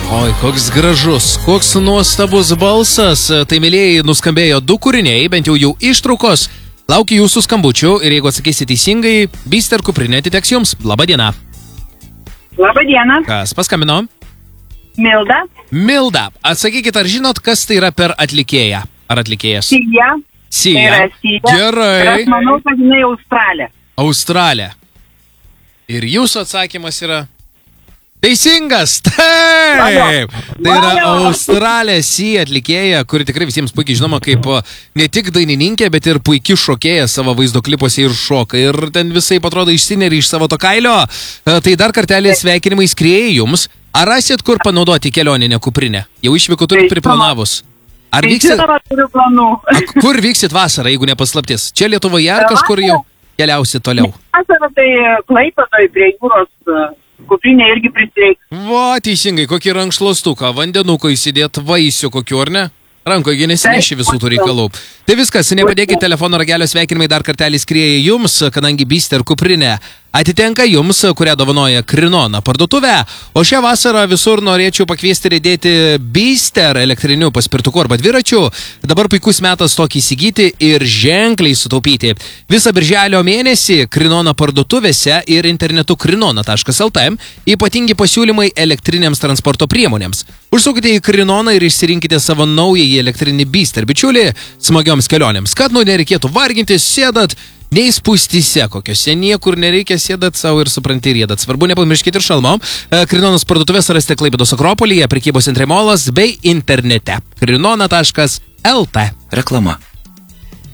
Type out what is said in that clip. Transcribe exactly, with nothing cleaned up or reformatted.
Oi, koks gražus, koks nuostabus balsas. Tai, mėlėjai, nuskambėjo du kūriniai, bent jau jų ištraukos. Laukiu jūsų skambučių ir jeigu atsakysi teisingai, Byster kuprinė atiteks jums. Labadiena. Labadiena. Kas paskambino? Milda. Milda, atsakykit, ar žinot, kas tai yra per atlikėją? Ar atlikėjas? Sija. Sija. Tai yra Sija. Gerai. Ir aš manau, kad jinai Australė. Australė. Ir jūsų atsakymas yra teisingas. Taip. Tai yra Australė Sija atlikėja, kuri tikrai visiems puikiai žinoma kaip ne tik dainininkė, bet ir puikiai šokėja savo vaizdo klipuose ir šoka. Ir ten visai atrodo išsineri iš savo to kailio. Tai dar kartelį sveikinimai skriejai jums. Ar rasit, kur panaudoti kelioninę kuprinę? Jau išvyko turit priplanavus. Ar vyksit... A, kur vyksit vasarą, jeigu nepaslaptis? Čia Lietuvoje ar kažkur jau keliausit toliau? Vasarą tai Klaipėdoj prie jūros kuprinė irgi prisireiks. Va, teisingai, kokį rankšluostuką, vandenuką įsidėt, vaisių kokiu, ar ne? Rankoje nesineši visų tų reikalų. Tai viskas, nepadėkit telefono ragelio, sveikinimai dar kartelį skrieja jums, kadangi Byster kuprinė atitenka jums, kurią dovanoja Krinona parduotuvė. O šią vasarą visur norėčiau pakviesti rėdėti Byster elektrinių paspirtukų arba dviračių. Dabar puikus metas tokį įsigyti ir ženkliai sutaupyti. Visą birželio mėnesį Krinona parduotuvėse ir internetu krinona taškas lt ypatingi pasiūlymai elektrinėms transporto priemonėms. Užsukite į Krinoną ir išsirinkite savo naująjį elektrinį Byster bičiulį smagioms kelionėms. Kad nu nereikėtų vargintis, sėdat nei spūstyse kokiose, niekur nereikia, sėdat savo ir supranti rėdat. Svarbu nepamirškite ir šalmo. Krinonos parduotuvės rasite Klaipėdos Akropolyje, prekybos centre Molas bei internete. krinona taškas lt. Reklama.